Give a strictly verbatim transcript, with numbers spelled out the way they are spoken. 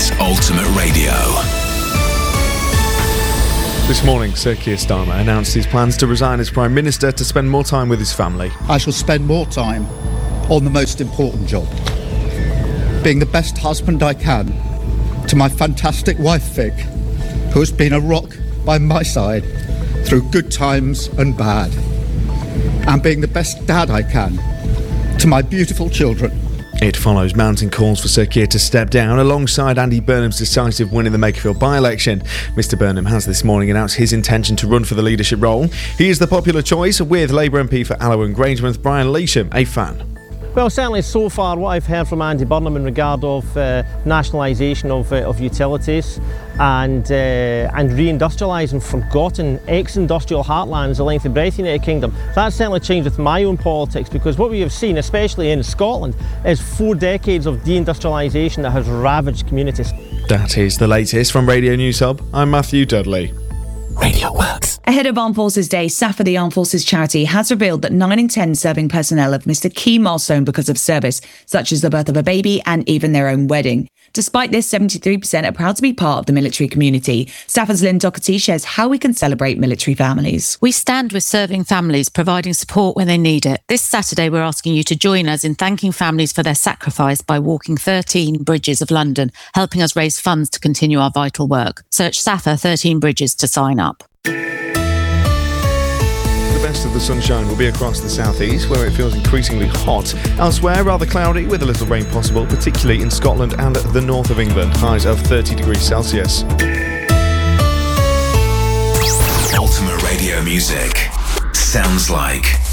is Ultimate Radio. This morning, Sir Keir Starmer announced his plans to resign as Prime Minister to spend more time with his family. I shall spend more time on the most important job, being the best husband I can to my fantastic wife Vic, who has been a rock by my side through good times and bad, and being the best dad I can to my beautiful children. It follows mounting calls for Sir Keir to step down alongside Andy Burnham's decisive win in the Makerfield by-election. Mister Burnham has this morning announced his intention to run for the leadership role. He is the popular choice, with Labour M P for Alloa and Grangemouth, Brian Leasham, a fan. Well, certainly so far what I've heard from Andy Burnham in regard of uh, nationalisation of, uh, of utilities and uh, and reindustrialising forgotten ex-industrial heartlands the length and breadth of the United Kingdom, that's certainly changed with my own politics, because what we have seen, especially in Scotland, is four decades of deindustrialisation that has ravaged communities. That is the latest from Radio News Hub. I'm Matthew Dudley. Radio Works. Ahead of Armed Forces Day, SAFA, the Armed Forces charity, has revealed that nine in ten serving personnel have missed a key milestone because of service, such as the birth of a baby and even their own wedding. Despite this, seventy-three percent are proud to be part of the military community. SAFA's Lynn Doherty shares how we can celebrate military families. We stand with serving families, providing support when they need it. This Saturday, we're asking you to join us in thanking families for their sacrifice by walking thirteen Bridges of London, helping us raise funds to continue our vital work. Search SAFA thirteen Bridges to sign up. The best of the sunshine will be across the southeast, where it feels increasingly hot. Elsewhere, rather cloudy with a little rain possible, particularly in Scotland and the north of England. Highs of thirty degrees Celsius. Ultimate Radio music sounds like